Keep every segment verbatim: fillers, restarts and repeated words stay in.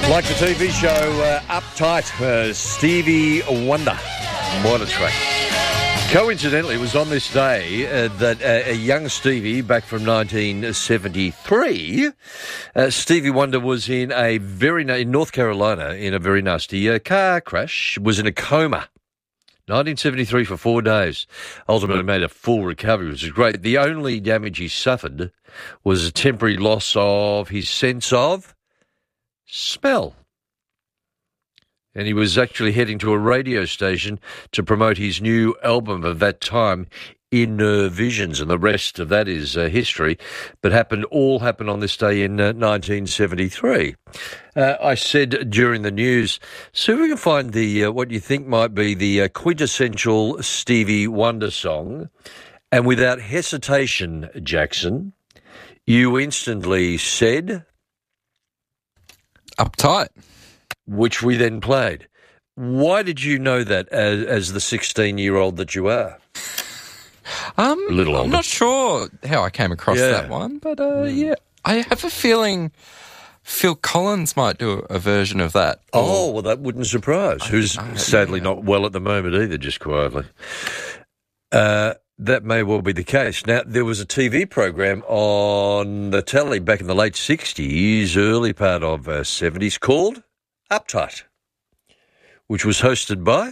Like the T V show uh, Uptight, uh, Stevie Wonder. What a track. Coincidentally, it was on this day uh, that uh, a young Stevie, back from nineteen seventy-three, uh, Stevie Wonder was in a very na- in North Carolina in a very nasty uh, car crash, was in a coma. nineteen seventy-three for four days. Ultimately made a full recovery, which is great. The only damage he suffered was a temporary loss of his sense of smell. And he was actually heading to a radio station to promote his new album of that time, Inner Visions, and the rest of that is uh, history. But happened all happened on this day in uh, nineteen seventy-three. Uh, I said during the news, see if we can find the uh, what you think might be the uh, quintessential Stevie Wonder song. And without hesitation, Jackson, you instantly said... Uptight. Which we then played. Why did you know that as, as the sixteen-year-old that you are? Um, A little older. I'm not sure how I came across Yeah. that one, but uh, yeah, I have a feeling Phil Collins might do a version of that. Oh, well, that wouldn't surprise. Who's I- sadly yeah. not well at the moment either, just quietly. Uh, that may well be the case. Now, there was a T V program on the telly back in the late sixties, early part of uh, seventies, called Uptight, which was hosted by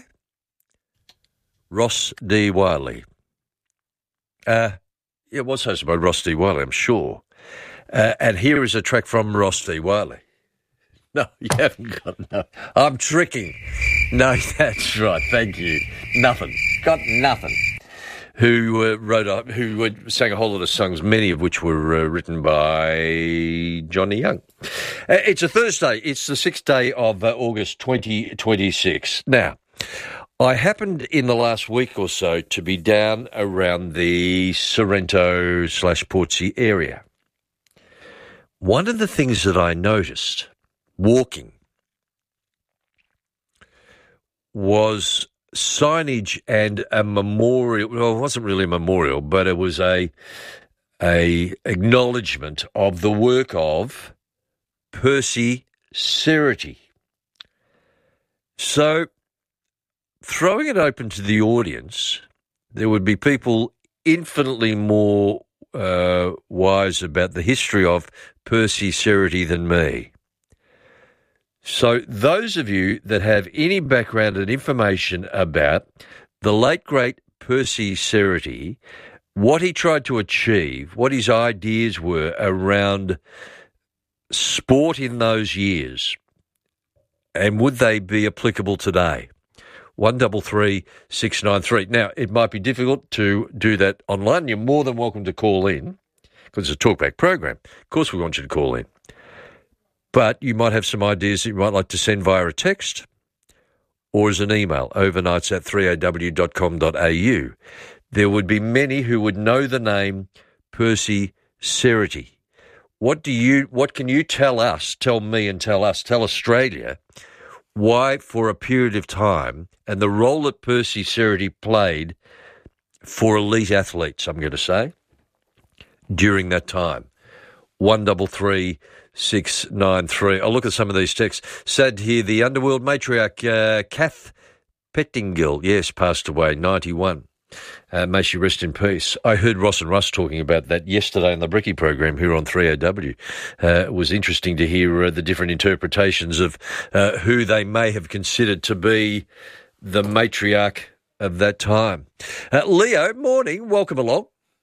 Ross D. Wiley. Uh, it was hosted by Ross D. Wiley, I'm sure. Uh, and here is a track from Ross D. Wiley. No, you haven't got no. I'm tricking. No, that's right. Thank you. Nothing. Got nothing. Who uh, wrote up? Who uh, sang a whole lot of songs, many of which were uh, written by Johnny Young. Uh, it's a Thursday. It's the sixth day of uh, August, twenty twenty-six. Now, I happened in the last week or so to be down around the Sorrento slash Portsea area. One of the things that I noticed walking was signage and a memorial. Well, it wasn't really a memorial, but it was a a acknowledgement of the work of Percy Cerutty. So, throwing it open to the audience, there would be people infinitely more uh, wise about the history of Percy Cerutty than me. So those of you that have any background and information about the late, great Percy Cerutty, what he tried to achieve, what his ideas were around sport in those years, and would they be applicable today? One double three six nine three. Now, it might be difficult to do that online. You're more than welcome to call in because it's a talkback program. Of course, we want you to call in. But you might have some ideas that you might like to send via a text or as an email, overnights at three a w dot com dot a u. There would be many who would know the name Percy Cerutty. What do you? What can you tell us, tell me and tell us, tell Australia, why for a period of time and the role that Percy Cerutty played for elite athletes, I'm going to say, during that time? One double three six nine three. I'll look at some of these texts. Sad to hear the underworld matriarch uh, Kath Pettingill, yes, passed away, ninety-one. Uh, may she rest in peace. I heard Ross and Russ talking about that yesterday on the Bricky program here on three A W. Uh, it was interesting to hear uh, the different interpretations of uh, who they may have considered to be the matriarch of that time. Uh, Leo, morning. Welcome along.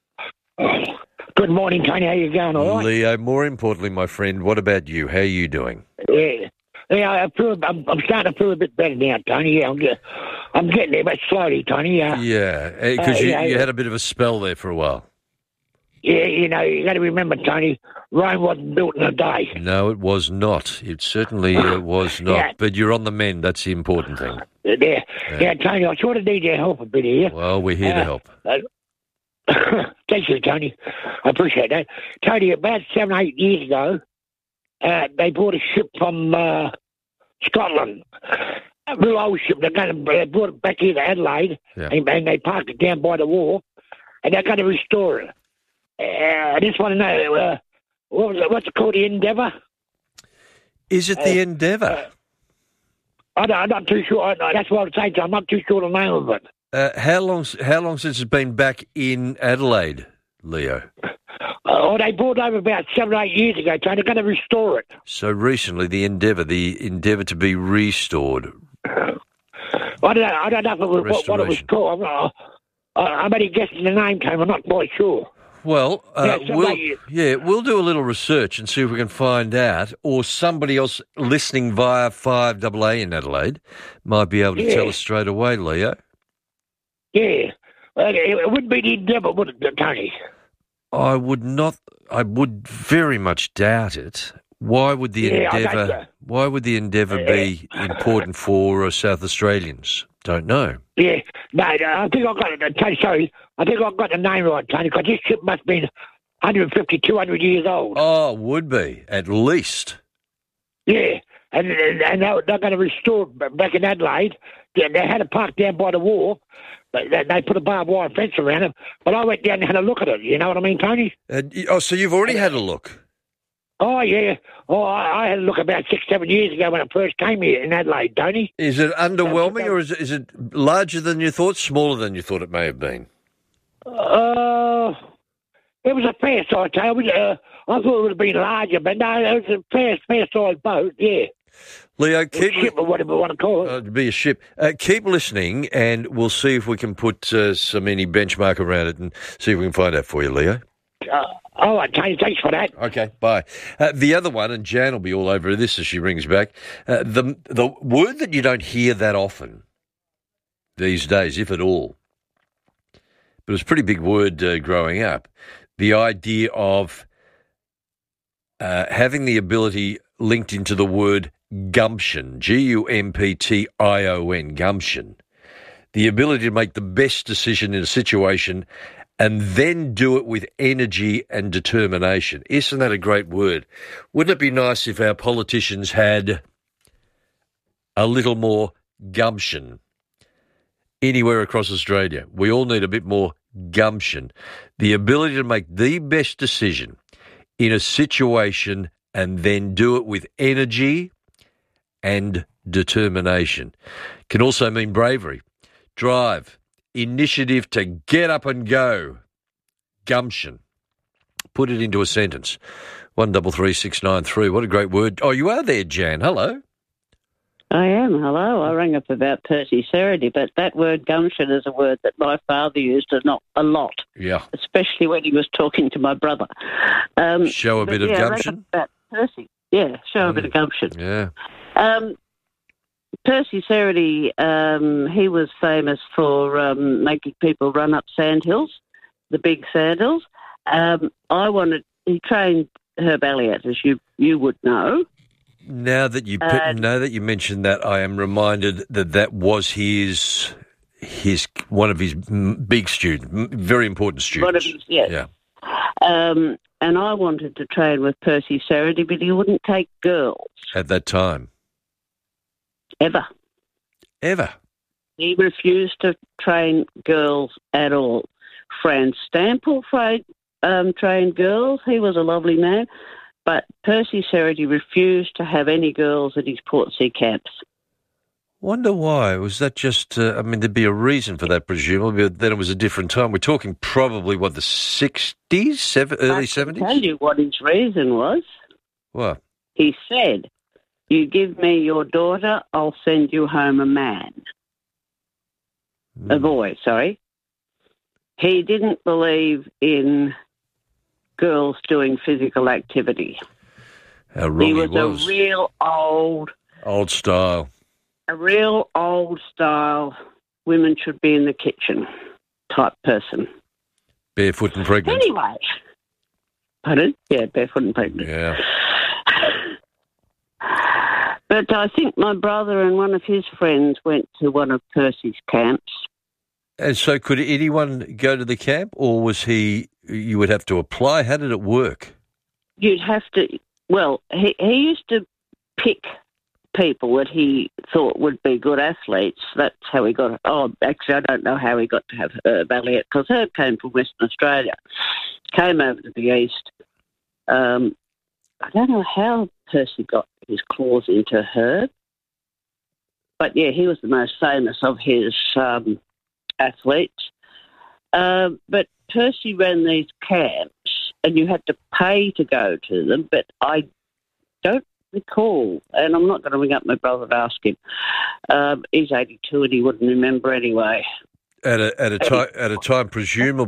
Good morning, Tony. How you going? All right? Leo, more importantly, my friend, what about you? How are you doing? Yeah. Yeah, I feel, I'm, I'm starting to feel a bit better now, Tony. Yeah, I'm, get, I'm getting there, but slowly, Tony. Uh, Yeah, because uh, you, yeah, you yeah. had a bit of a spell there for a while. Yeah, you know, you got to remember, Tony, Rome wasn't built in a day. No, it was not. It certainly uh, was not. Yeah. But you're on the mend. That's the important thing. Yeah, yeah, yeah Tony, I sort of need your help a bit here. Well, we're here to Uh, help. Uh, Thank you, Tony. I appreciate that. Tony, about seven, eight years ago, uh, they bought a ship from uh, Scotland. A real old ship. They're going to they brought it back here to Adelaide, Yeah. and, and they parked it down by the wharf, and they're going to restore it. Uh, I just want to know, uh, what was it, what's it called, the Endeavour? Is it the Endeavour? I don't, I'm not too sure. I, that's what I'm saying. I'm not too sure the name of it. Uh, how long? How long since it's been back in Adelaide, Leo? Oh, they brought it over about seven or eight years ago, so they're going to restore it. So recently, the Endeavour, the Endeavour to be restored. I don't know. I don't know if it was what, what it was called. I'm, uh, I'm only guessing the name came. I'm not quite sure. Well, uh, Yeah, we'll, somebody- yeah, we'll do a little research and see if we can find out, or somebody else listening via five A A in Adelaide might be able to Yeah. tell us straight away, Leo. Yeah. Well, it, it wouldn't be the Endeavour, would it, Tony? I would not. I would very much doubt it. Why would the Yeah, I don't Endeavour? know. Why would the Endeavour be important for uh, South Australians? Don't know. Yeah. No, no, I think I got it. Tony, sorry. I think I got the name right, Tony, because this ship must have been one fifty, two hundred years old. Oh, would be at least. Yeah. And, and, and they- they're going to restore it back in Adelaide. They, they had a park down by the wharf. But they, they put a barbed wire fence around it. But I went down and had a look at it. You know what I mean, Tony? Uh, y- oh, so you've already had a look. Oh, yeah. Oh, I, I had a look about six, seven years ago when I first came here in Adelaide, Tony. Is it underwhelming, or is it, is it larger than you thought, smaller than you thought it may have been? Uh, it was a fair size. I, was, uh, I thought it would have been larger, but no, it was a fair, fair size boat, yeah. Leo, Or keep ship or whatever you want to call it. uh, to be a ship. Uh, keep listening, and we'll see if we can put uh, some any benchmark around it, and see if we can find out for you, Leo. Uh, all right, Tony, thanks for that. Okay, bye. Uh, the other one, and Jan will be all over this as she rings back. Uh, the the word that you don't hear that often these days, if at all, but it was a pretty big word uh, growing up. The idea of uh, having the ability linked into the word gumption, G U M P T I O N, gumption. The ability to make the best decision in a situation and then do it with energy and determination. Isn't that a great word? Wouldn't it be nice if our politicians had a little more gumption anywhere across Australia? We all need a bit more gumption. The ability to make the best decision in a situation and then do it with energy and determination. Can also mean bravery, drive, initiative to get up and go, gumption. Put it into a sentence. One double three six nine three. What a great word. Oh, you are there, Jan. Hello. I am. Hello. I rang up about Percy Ceredy, but that word gumption is a word that my father used a, not, a lot, Yeah. especially when he was talking to my brother. Um, Show a but bit of yeah, I rang gumption. up about Percy. Yeah, show a bit of gumption. Yeah. Um, Percy Ceredy, um, he was famous for um, making people run up sandhills, the big sandhills. Um, I wanted, he trained Herb Elliott, as you, you would know. Now that you Uh, now that you mentioned that, I am reminded that that was his his one of his m- big students, m- very important students. One of his, yes. Yeah. Um, and I wanted to train with Percy Ceredy, but he wouldn't take girls, At that time, ever. ever. He refused to train girls at all. Franz Stampel trained, um, trained girls. He was a lovely man. But Percy Ceredy refused to have any girls at his Portsea camps. Wonder why? Was that just? Uh, I mean, there'd be a reason for that, presumably. But then it was a different time. We're talking probably what the sixties, seven, early I can seventies. tell you what his reason was. What? He said, "You give me your daughter, I'll send you home a man." A boy, sorry. He didn't believe in girls doing physical activity. How wrong He he was, was. a real old, Old style. a real old style, women should be in the kitchen type person. Barefoot and pregnant. Anyway, pardon? Yeah, barefoot and pregnant. Yeah. But I think my brother and one of his friends went to one of Percy's camps. And so could anyone go to the camp, or was he, you would have to apply? How did it work? You'd have to, well, he, he used to pick people that he thought would be good athletes. That's how he got, oh, actually, I don't know how he got to have Herb Elliott, because Herb came from Western Australia, came over to the east, um, I don't know how Percy got his claws into Herb. But, yeah, he was the most famous of his um, athletes. Uh, but Percy ran these camps and you had to pay to go to them, but I don't recall, and I'm not going to ring up my brother to ask him. Um, he's eighty-two and he wouldn't remember anyway. At a, at a time, at a time presumably